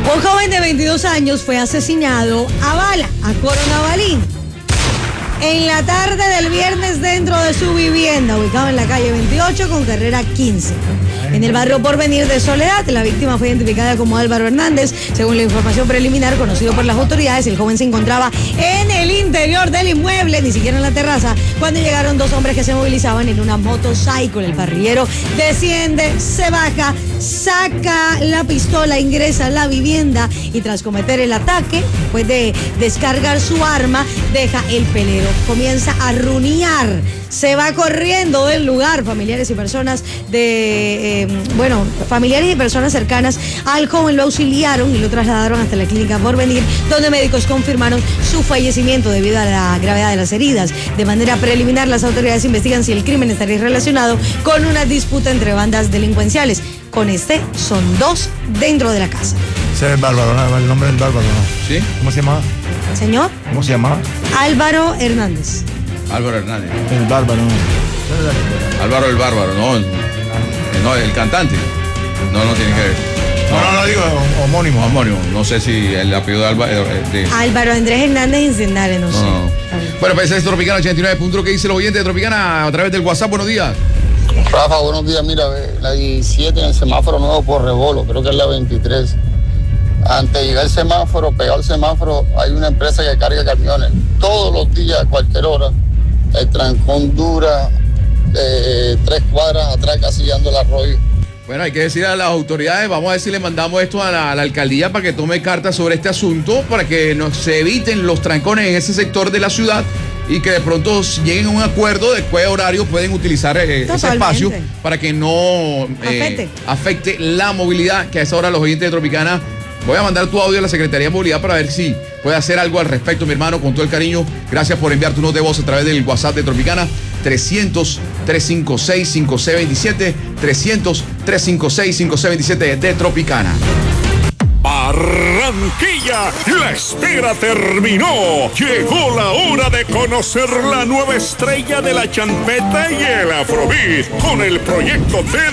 Un joven de 22 años fue asesinado a bala a Coronabalín en la tarde del viernes dentro de su vivienda, ubicado en la calle 28 con carrera 15. En el barrio Porvenir de Soledad, la víctima fue identificada como Álvaro Hernández. Según la información preliminar conocido por las autoridades, el joven se encontraba en el interior del inmueble, ni siquiera en la terraza, cuando llegaron dos hombres que se movilizaban en una motorcycle. El parrillero desciende, se baja, saca la pistola, ingresa a la vivienda y tras cometer el ataque, después de descargar su arma, deja el pelero, comienza a runear, se va corriendo del lugar. Familiares y personas familiares y personas cercanas al joven lo auxiliaron y lo trasladaron hasta la clínica Porvenir, donde médicos confirmaron su fallecimiento debido a la gravedad de las heridas. De manera preliminar, las autoridades investigan si el crimen estaría relacionado con una disputa entre bandas delincuenciales. Con este, son dos dentro de la casa. Ese es el bárbaro, ¿no? El nombre del bárbaro, ¿no? ¿Sí? ¿Cómo se llamaba? Señor. ¿Cómo se llamaba? Álvaro Hernández. Álvaro Hernández. El bárbaro, ¿no? Álvaro el bárbaro, no, el cantante. No tiene que ver. No, digo homónimo. Homónimo. No sé si el apellido de Álvaro. Álvaro Andrés Hernández Incendiario, no sé. Bueno, pues es Tropicana 89. ¿Qué dice los oyentes de Tropicana a través del WhatsApp? Buenos días. Rafa, buenos días. Mira, la 17 en el semáforo nuevo por Rebolo, creo que es la 23. Antes de llegar el semáforo, pegado al semáforo, hay una empresa que carga camiones. Todos los días, a cualquier hora, el trancón dura 3 cuadras atrás, casi llegando al arroyo. Bueno, hay que decir a las autoridades, vamos a ver si le mandamos esto a la alcaldía para que tome cartas sobre este asunto, para que se eviten los trancones en ese sector de la ciudad y que de pronto lleguen a un acuerdo de qué horario pueden utilizar ese espacio para que no afecte la movilidad, que a esa hora los oyentes de Tropicana. Voy a mandar tu audio a la Secretaría de Movilidad para ver si puede hacer algo al respecto, mi hermano, con todo el cariño. Gracias por enviar tu nota de voz a través del WhatsApp de Tropicana, 300-356-5627, 300-356-5627 de Tropicana. Barranquilla, la espera terminó. Llegó la hora de conocer la nueva estrella de la champeta y el afrobeat con el proyecto de